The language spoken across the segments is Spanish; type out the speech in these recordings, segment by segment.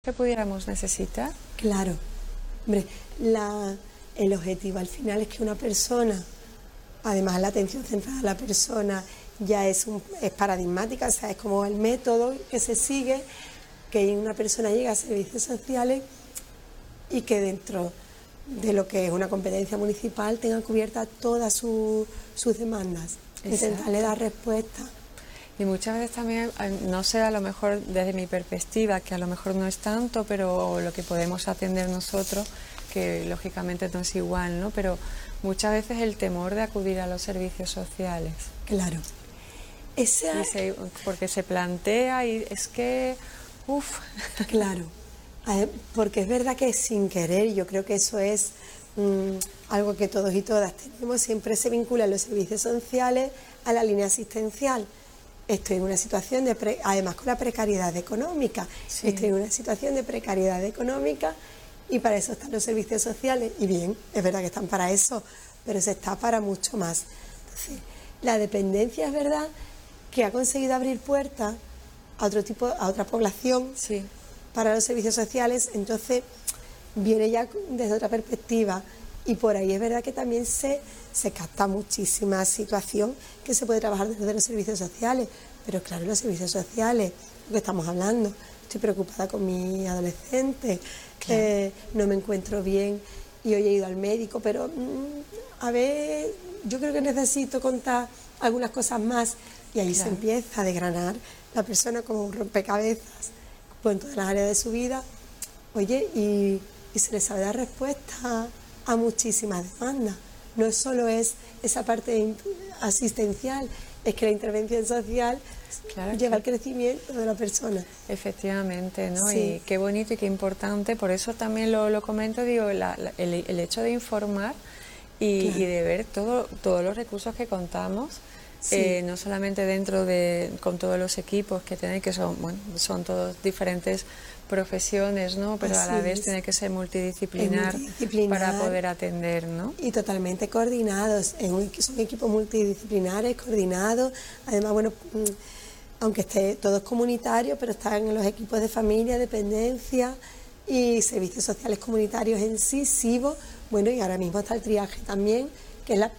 que pudiéramos necesitar. Claro, hombre, el objetivo al final es que una persona, además la atención centrada a la persona ya es paradigmática, o sea, es como el método que se sigue, que una persona llega a servicios sociales y que dentro de lo que es una competencia municipal tenga cubiertas todas sus demandas, intentarle dar respuesta. Y muchas veces también, no sé, a lo mejor desde mi perspectiva, que a lo mejor no es tanto, pero lo que podemos atender nosotros, que lógicamente no es igual, ¿no? Pero muchas veces el temor de acudir a los servicios sociales. Claro. Porque se plantea y es que, Claro, porque es verdad que sin querer, yo creo que eso es algo que todos y todas tenemos, siempre se vinculan los servicios sociales a la línea asistencial. Estoy en una situación además con la precariedad económica, sí. Estoy en una situación de precariedad económica y para eso están los servicios sociales, y bien, es verdad que están para eso, pero se está para mucho más. Entonces, la dependencia es verdad que ha conseguido abrir puertas a otra población, sí, para los servicios sociales, entonces viene ya desde otra perspectiva. Y por ahí es verdad que también se capta muchísima situación que se puede trabajar desde los servicios sociales, pero claro, los servicios sociales, lo que estamos hablando, estoy preocupada con mi adolescente, claro, no me encuentro bien y hoy he ido al médico, pero a ver, yo creo que necesito contar algunas cosas más, y ahí, claro, se empieza a desgranar la persona como un rompecabezas en todas las áreas de su vida, oye, y se le sabe dar respuesta a muchísimas demandas. No solo es esa parte asistencial, es que la intervención social, claro, lleva al crecimiento de la persona. Efectivamente, ¿no? Sí. Y qué bonito y qué importante, por eso también lo comento, digo, el hecho de informar y, claro, y de ver todos los recursos que contamos, sí, no solamente con todos los equipos que tienen, que son todos diferentes profesiones, ¿no? Pero así a la vez es. Tiene que ser multidisciplinar para poder atender, ¿no? Y totalmente coordinados, son equipos multidisciplinares, coordinados, además, bueno, aunque esté todos comunitarios, pero están en los equipos de familia, dependencia y servicios sociales comunitarios en sí, SIVO, bueno, y ahora mismo está el triaje también, que es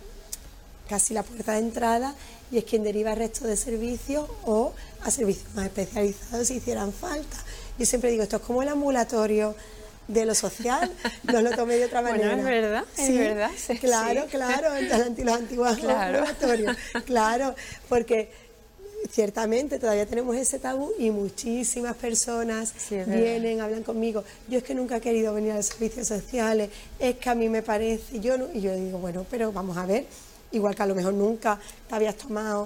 casi la puerta de entrada, y es quien deriva al resto de servicios o a servicios más especializados si hicieran falta. Yo siempre digo, esto es como el ambulatorio de lo social, no lo tomé de otra manera. Bueno, es verdad, sí, es verdad. Sí, claro, sí. Claro, los antiguos, claro, ambulatorios, claro, porque ciertamente todavía tenemos ese tabú y muchísimas personas, sí, vienen, hablan conmigo, yo es que nunca he querido venir a los servicios sociales, es que a mí me parece, y yo digo, bueno, pero vamos a ver, igual que a lo mejor nunca te habías tomado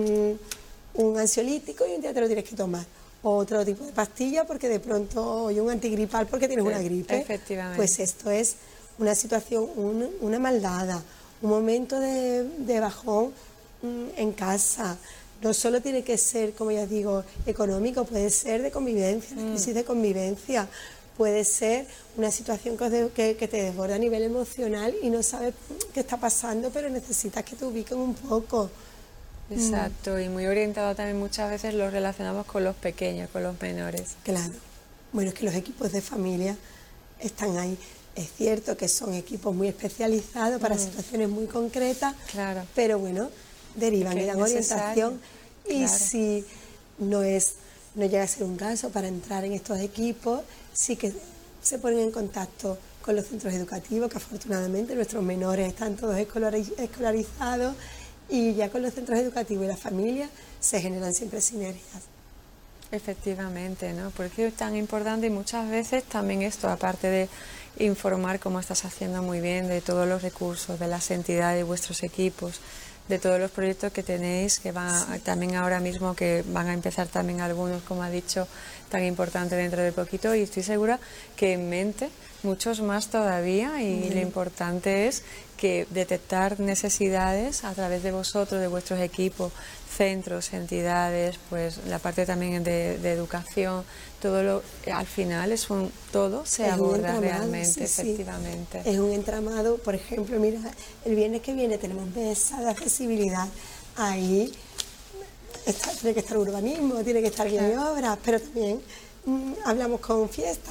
un ansiolítico y un día te lo tienes que tomar, o otro tipo de pastilla porque de pronto, oye, un antigripal porque tienes una gripe. Efectivamente. Pues esto es una situación, una maldada, un momento de bajón en casa. No solo tiene que ser, como ya digo, económico, puede ser de convivencia, crisis de convivencia, puede ser una situación que te desborda a nivel emocional y no sabes qué está pasando, pero necesitas que te ubiquen un poco. Exacto, y muy orientado también muchas veces lo relacionamos con los pequeños, con los menores. Claro, bueno, es que los equipos de familia están ahí. Es cierto que son equipos muy especializados para situaciones muy concretas, claro, pero bueno, derivan y dan orientación, y claro, si no llega a ser un caso para entrar en estos equipos, sí que se ponen en contacto con los centros educativos, que afortunadamente nuestros menores están todos escolarizados, y ya con los centros educativos y las familias se generan siempre sinergias. Efectivamente, ¿no? Por eso es tan importante, y muchas veces también esto, aparte de informar, como estás haciendo muy bien, de todos los recursos, de las entidades, de vuestros equipos, de todos los proyectos que tenéis, que van, sí, también ahora mismo que van a empezar también algunos, como ha dicho, tan importante dentro de poquito, y estoy segura que en mente muchos más todavía, y lo importante es que detectar necesidades a través de vosotros, de vuestros equipos, centros, entidades, pues la parte también de educación, al final todo se aborda realmente, sí, efectivamente. Sí. Es un entramado, por ejemplo, mira, el viernes que viene tenemos mesa de accesibilidad, ahí tiene que estar urbanismo, tiene que estar guía de obras, pero también hablamos con Fiesta